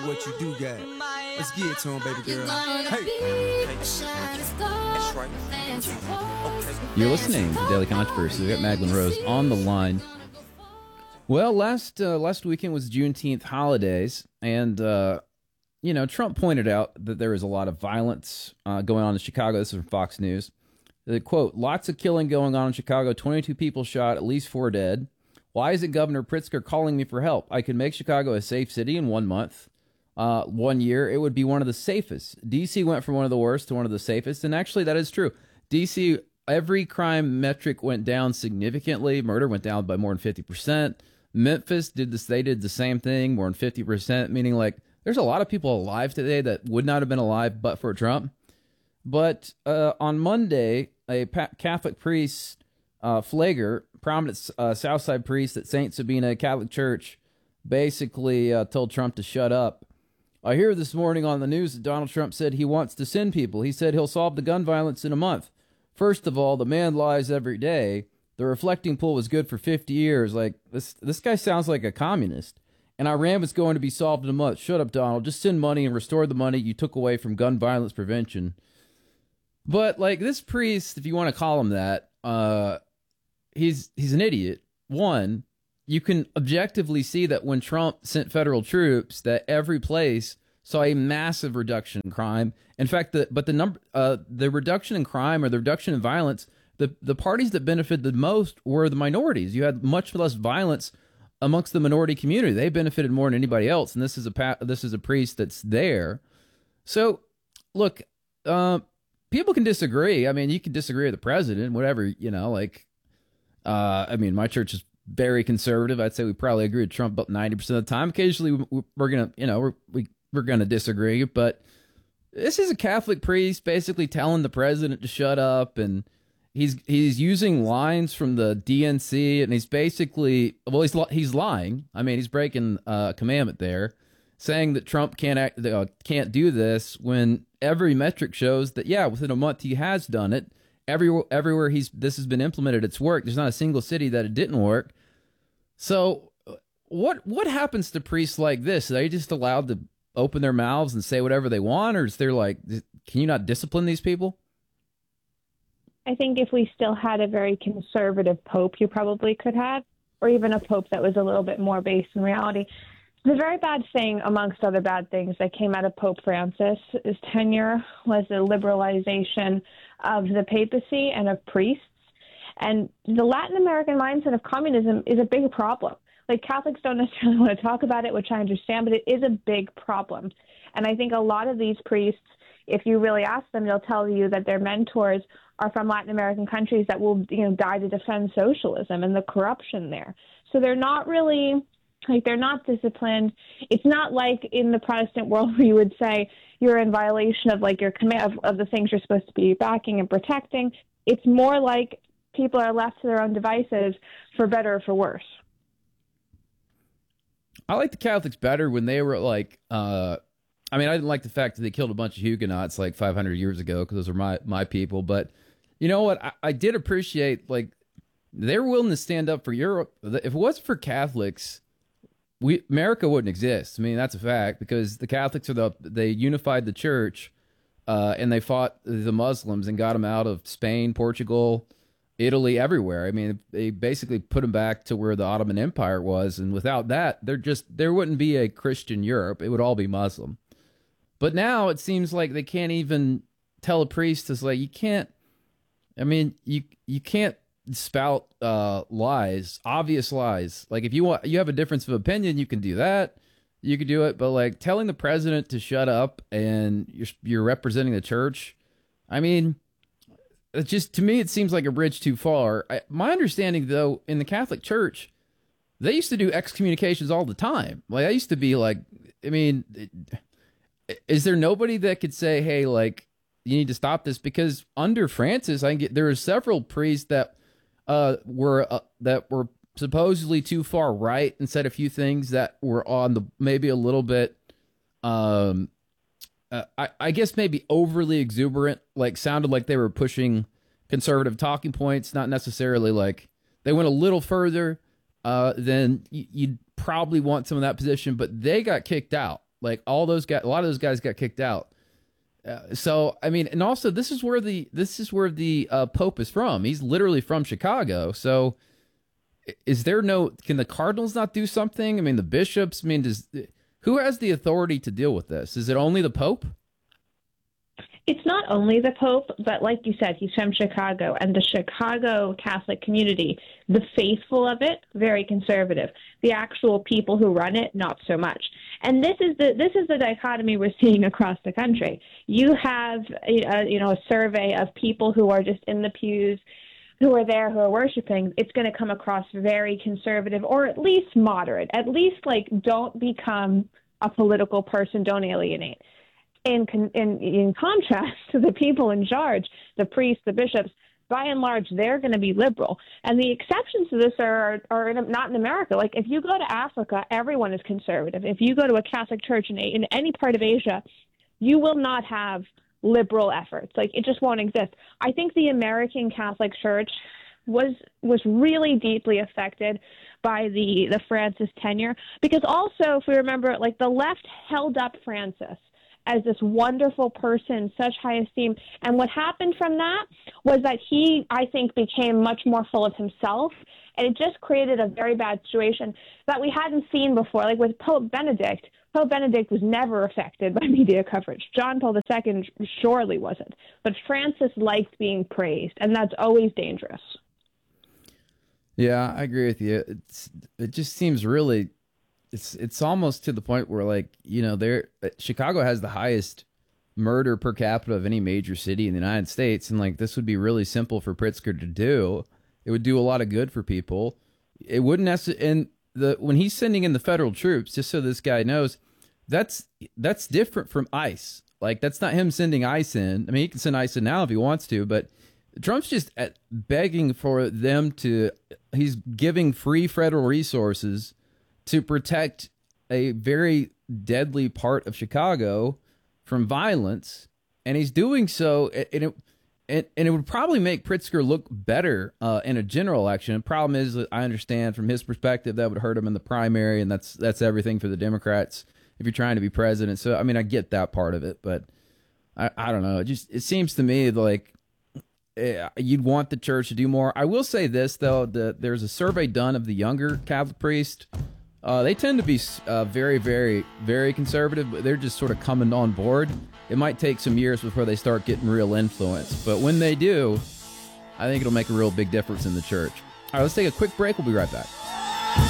what you do got. Let's get it to him, baby girl. Hey. That's right. Okay. You're listening to Daily Controversy. We've got Magdalene Rose on the line. Well, last weekend was Juneteenth holidays, and Trump pointed out that there was a lot of violence going on in Chicago. This is from Fox News. Quote, lots of killing going on in Chicago, 22 people shot, at least 4 dead. Why isn't Governor Pritzker calling me for help? I could make Chicago a safe city in 1 month. 1 year, it would be one of the safest. D.C. went from one of the worst to one of the safest, and actually that is true. D.C., every crime metric went down significantly. Murder went down by more than 50%. Memphis did this; they did the same thing, more than 50%, meaning like there's a lot of people alive today that would not have been alive but for Trump. But on Monday, a Catholic priest, Flager, prominent Southside priest at St. Sabina Catholic Church, basically told Trump to shut up. I hear this morning on the news that Donald Trump said he wants to send people. He said he'll solve the gun violence in a month. First of all, the man lies every day. The reflecting pool was good for 50 years. Like, this guy sounds like a communist. And Iran was going to be solved in a month. Shut up, Donald. Just send money and restore the money you took away from gun violence prevention. But, like, this priest, if you want to call him that, he's an idiot. One, you can objectively see that when Trump sent federal troops, that every place saw a massive reduction in crime. In fact, the reduction in crime or the reduction in violence, the parties that benefited the most were the minorities. You had much less violence amongst the minority community. They benefited more than anybody else, and this is a priest that's there. So, look, people can disagree. I mean, you can disagree with the president, whatever, my church is very conservative. I'd say we probably agree with Trump about 90% of the time. Occasionally we're gonna disagree, but this is a Catholic priest basically telling the president to shut up, and he's using lines from the DNC, and he's basically, he's lying. I mean, he's breaking a commandment there, saying that Trump can't do this when every metric shows that within a month he has done it. Everywhere this has been implemented, it's worked. There's not a single city that it didn't work. So what happens to priests like this? Are they just allowed to open their mouths and say whatever they want, or is there can you not discipline these people? I think if we still had a very conservative pope, you probably could have, or even a pope that was a little bit more based in reality. The very bad thing, amongst other bad things, that came out of Pope Francis' tenure was the liberalization of the papacy and of priests. And the Latin American mindset of communism is a big problem. Like, Catholics don't necessarily want to talk about it, which I understand, but it is a big problem. And I think a lot of these priests, if you really ask them, they'll tell you that their mentors are from Latin American countries that will, die to defend socialism and the corruption there. So they're not really... they're not disciplined. It's not like in the Protestant world where you would say you're in violation of your command of the things you're supposed to be backing and protecting. It's more like people are left to their own devices, for better or for worse. I like the Catholics better when they were I didn't like the fact that they killed a bunch of Huguenots 500 years ago, because those were my people. But you know what? I did appreciate they were willing to stand up for Europe. If it wasn't for Catholics, America wouldn't exist. I mean, that's a fact, because the Catholics they unified the church, and they fought the Muslims and got them out of Spain, Portugal, Italy, everywhere. I mean, they basically put them back to where the Ottoman Empire was, and without that, there wouldn't be a Christian Europe. It would all be Muslim. But now it seems like they can't even tell a priest you can't. I mean, you can't spout lies, obvious lies. If you have a difference of opinion, you can do that. You could do it, but telling the president to shut up and you're representing the church, I mean, it's just, to me, it seems like a bridge too far. My understanding, though, in the Catholic Church, they used to do excommunications all the time. I used to be is there nobody that could say, hey, you need to stop this? Because under Francis, there were several priests that were supposedly too far right and said a few things that were on the maybe a little bit I guess maybe overly exuberant, sounded like they were pushing conservative talking points, not necessarily they went a little further than you'd probably want some of that position, but they got kicked out. Like all those guys, a lot of those guys got kicked out. So I mean, and also this is where the Pope is from. He's literally from Chicago. So is there can the cardinals not do something? I mean, the bishops. I mean, who has the authority to deal with this? Is it only the Pope? It's not only the Pope, but like you said, he's from Chicago, and the Chicago Catholic community, the faithful of it, very conservative. The actual people who run it, not so much. And this is the dichotomy we're seeing across the country. You have a survey of people who are just in the pews, who are there, who are worshiping. It's going to come across very conservative, or at least moderate. At least like don't become a political person, don't alienate. In contrast to the people in charge, the priests, the bishops, by and large, they're going to be liberal. And the exceptions to this are not in America. Like if you go to Africa, everyone is conservative. If you go to a Catholic church in any part of Asia, you will not have liberal efforts. Like it just won't exist. I think the American Catholic Church was really deeply affected by the Francis tenure, because also, if we remember, like the left held up Francis as this wonderful person, such high esteem. And what happened from that was that he, I think, became much more full of himself. And it just created a very bad situation that we hadn't seen before. Like with Pope Benedict was never affected by media coverage. John Paul II surely wasn't. But Francis liked being praised, and that's always dangerous. Yeah, I agree with you. It just seems really... It's almost to the point where, like, Chicago has the highest murder per capita of any major city in the United States, and like this would be really simple for Pritzker to do. It would do a lot of good for people. It wouldn't necessarily. And when he's sending in the federal troops, just so this guy knows, that's different from ICE. Like that's not him sending ICE in. I mean, he can send ICE in now if he wants to, but Trump's just begging for them to. He's giving free federal resources to protect a very deadly part of Chicago from violence, and he's doing so, and it would probably make Pritzker look better in a general election. The problem is, that I understand from his perspective that would hurt him in the primary, and that's everything for the Democrats if you're trying to be president. So, I mean, I get that part of it, but I don't know. It seems to me like you'd want the church to do more. I will say this, though, there's a survey done of the younger Catholic priest. They tend to be very, very, very conservative, but they're just sort of coming on board. It might take some years before they start getting real influence, but when they do, I think it'll make a real big difference in the church. All right, let's take a quick break. We'll be right back.